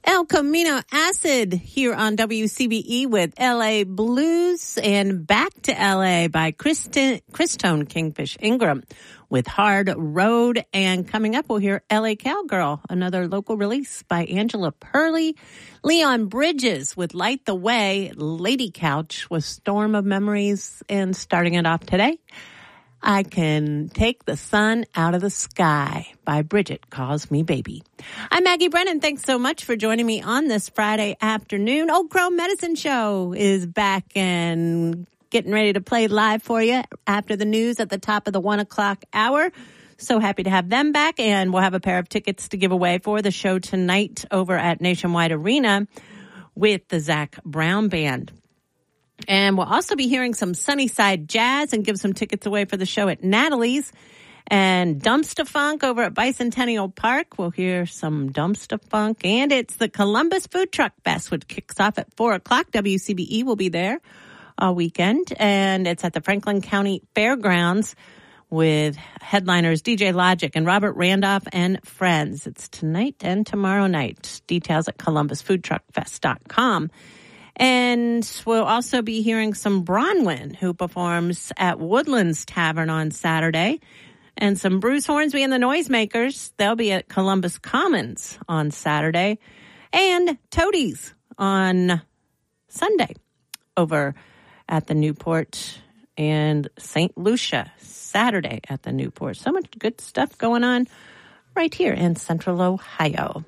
El Camino Acid here on WCBE with LA Blues and Back to LA by Christone Kingfish Ingram with Hard Road. And coming up, we'll hear LA Cowgirl, another local release by Angela Perley. Leon Bridges with Light the Way. Lady Couch with Storm of Memories. And starting it off today, I Can Take the Sun Out of the Sky by Bridget Calls Me Baby. I'm Maggie Brennan. Thanks so much for joining me on this Friday afternoon. Old Crow Medicine Show is back and getting ready to play live for you after the news at the top of the 1 o'clock hour. So happy to have them back, and we'll have a pair of tickets to give away for the show tonight over at Nationwide Arena with the Zach Brown Band. And we'll also be hearing some Sunnyside Jazz and give some tickets away for the show at Natalie's. And Dumpster Funk over at Bicentennial Park. We'll hear some Dumpster Funk. And it's the Columbus Food Truck Fest, which kicks off at 4 o'clock. WCBE will be there all weekend. And it's at the Franklin County Fairgrounds with headliners DJ Logic and Robert Randolph and friends. It's tonight and tomorrow night. Details at columbusfoodtruckfest.com. And we'll also be hearing some Bronwyn, who performs at Woodlands Tavern on Saturday. And some Bruce Hornsby and the Noisemakers. They'll be at Columbus Commons on Saturday. And Toadies on Sunday over at the Newport, and St. Lucia Saturday at the Newport. So much good stuff going on right here in Central Ohio.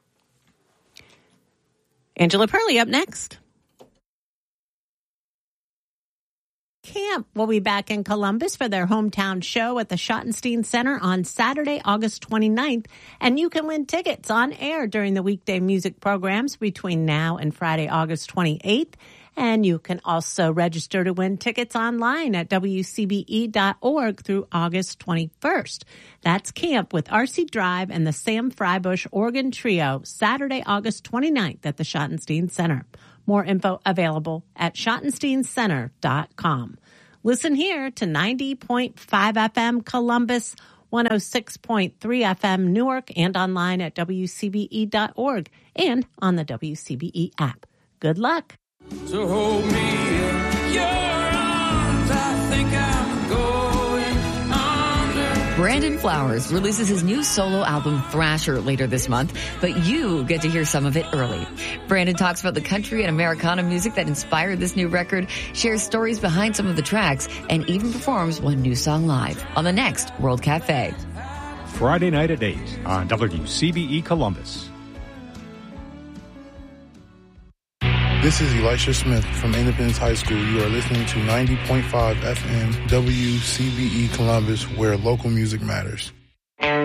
Angela Perley up next. Camp will be back in Columbus for their hometown show at the Schottenstein Center on Saturday, August 29th, and you can win tickets on air during the weekday music programs between now and Friday, August 28th, and you can also register to win tickets online at WCBE.org through August 21st. That's Camp with R.C. Drive and the Sam Freibush Organ Trio, Saturday, August 29th at the Schottenstein Center. More info available at schottensteincenter.com. Listen here to 90.5 FM Columbus, 106.3 FM Newark, and online at WCBE.org and on the WCBE app. Good luck. So hold me in your arms, I think I'm going under. Brandon Flowers releases his new solo album Thrasher later this month, but you get to hear some of it early. Brandon talks about the country and Americana music that inspired this new record, shares stories behind some of the tracks, and even performs one new song live on the next World Cafe. Friday night at 8 on WCBE Columbus. This is Elisha Smith from Independence High School. You are listening to 90.5 FM WCBE Columbus, where local music matters.